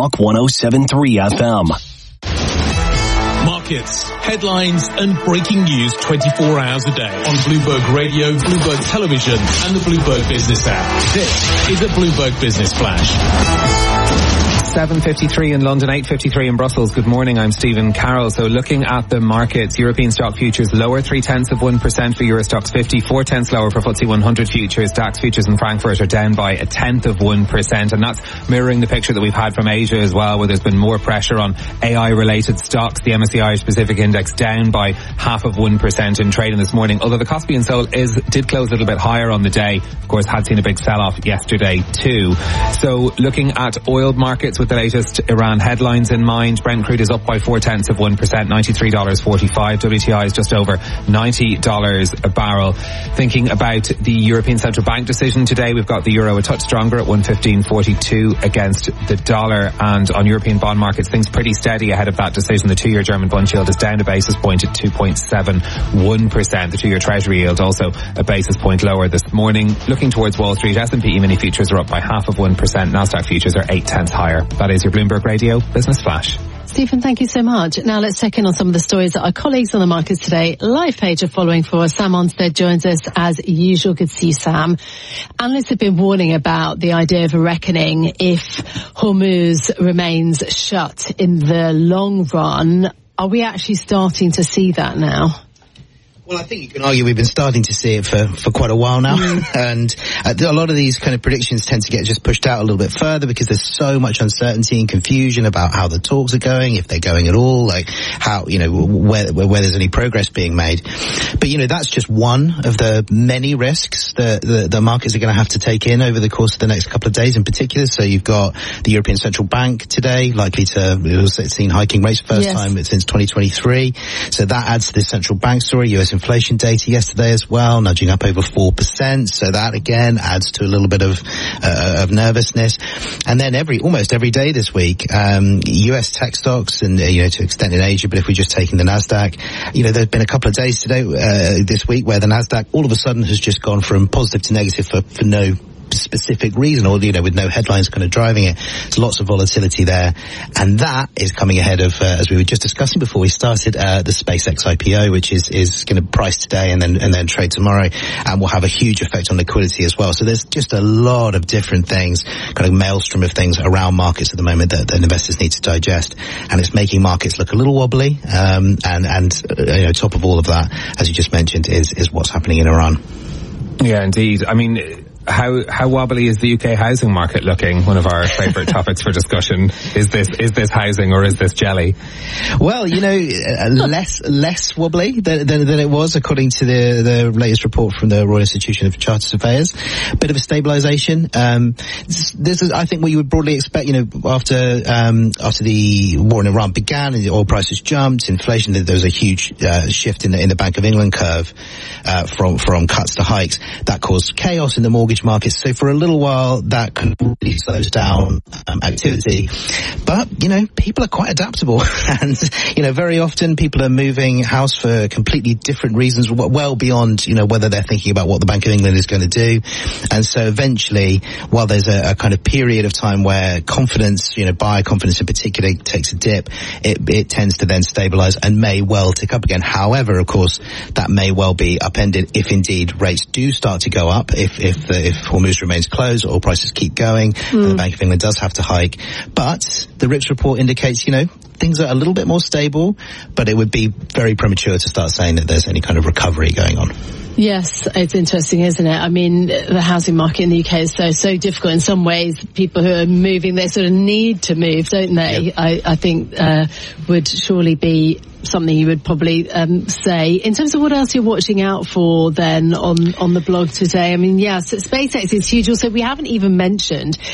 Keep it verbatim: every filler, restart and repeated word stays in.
Rock one oh seven point three F M. Markets, headlines and breaking news twenty-four hours a day on Bloomberg Radio, Bloomberg Television and the Bloomberg Business app. This is a Bloomberg Business Flash. seven fifty-three in London, eight fifty-three in Brussels. Good morning, I'm Stephen Carroll. So looking at the markets, European stock futures lower three tenths of one percent for Euro Stoxx fifty, four tenths lower for F T S E one hundred futures. DAX futures in Frankfurt are down by a tenth of one percent, and that's mirroring the picture that we've had from Asia as well, where there's been more pressure on A I related stocks. The M S C I Irish Pacific Index down by half of one percent in trading this morning, although the Kospi and Seoul is did close a little bit higher on the day. Of course, had seen a big sell-off yesterday too. So looking at oil markets with the latest Iran headlines in mind, Brent crude is up by four tenths of one percent, ninety-three dollars forty-five. W T I is just over ninety dollars a barrel. Thinking about the European Central Bank decision today, we've got the euro a touch stronger at one fifteen forty-two against the dollar, and on European bond markets, things pretty steady ahead of that decision. The two-year German bond yield is down a basis point at two point seven one percent. The two-year Treasury yield also a basis point lower this morning. Looking towards Wall Street, S and P E-mini futures are up by half of one percent. Nasdaq futures are eight tenths higher. That is your Bloomberg Radio Business Flash. Stephen, thank you so much. Now let's check in on some of the stories that our colleagues on the markets today, live page, are following for us. Sam Onstead joins us as usual. Good to see you, Sam. Analysts have been warning about the idea of a reckoning if Hormuz remains shut in the long run. Are we actually starting to see that now? Well, I think you can argue we've been starting to see it for, for quite a while now. Mm. And uh, a lot of these kind of predictions tend to get just pushed out a little bit further because there's so much uncertainty and confusion about how the talks are going, if they're going at all, like how, you know, where, where, where there's any progress being made. But, you know, that's just one of the many risks that the, the markets are going to have to take in over the course of the next couple of days in particular. So you've got the European Central Bank today, likely to, it's seen hiking rates for the first yes. time since twenty twenty-three. So that adds to the central bank story. U S inflation data yesterday as well, nudging up over four percent. So that again adds to a little bit of uh, of nervousness. And then every almost every day this week, um, U S tech stocks, and uh, you know, to extent in Asia, but if we're just taking the Nasdaq, you know, there's been a couple of days today uh, this week where the Nasdaq all of a sudden has just gone from positive to negative for, for no specific reason, or, you know, with no headlines kind of driving it. There's lots of volatility there, and that is coming ahead of, uh, as we were just discussing before we started, uh, the SpaceX I P O, which is is going to price today and then and then trade tomorrow, and will have a huge effect on liquidity as well. So there's just a lot of different things, kind of maelstrom of things around markets at the moment that, that investors need to digest, and it's making markets look a little wobbly. Um, and and uh, you know, top of all of that, as you just mentioned, is is what's happening in Iran. Yeah, indeed. I mean, How how wobbly is the U K housing market looking? One of our favourite topics for discussion. Is this is this housing or is this jelly? Well, you know, less less wobbly than, than than it was, according to the the latest report from the Royal Institution of Chartered Surveyors. Bit of a stabilisation. Um, this is, I think, what you would broadly expect. You know, after um, after the war in Iran began and the oil prices jumped, inflation, there was a huge uh, shift in the in the Bank of England curve uh, from from cuts to hikes. That caused chaos in the mortgage markets. So for a little while, that completely slows down um, activity. But, you know, people are quite adaptable. And, you know, very often people are moving house for completely different reasons, well beyond, you know, whether they're thinking about what the Bank of England is going to do. And so eventually, while there's a, a kind of period of time where confidence, you know, buyer confidence in particular takes a dip, it, it tends to then stabilise and may well tick up again. However, of course, that may well be upended if indeed rates do start to go up, if, if the if Hormuz remains closed, oil prices keep going, mm. and the Bank of England does have to hike. But the R I P S report indicates, you know, things are a little bit more stable, but it would be very premature to start saying that there's any kind of recovery going on. Yes, it's interesting, isn't it? I mean, the housing market in the U K is so, so difficult in some ways. People who are moving, they sort of need to move, don't they? Yep. I, I think uh, would surely be something you would probably um, say. In terms of what else you're watching out for then on, on the blog today, I mean, yes, SpaceX is huge. Also, we haven't even mentioned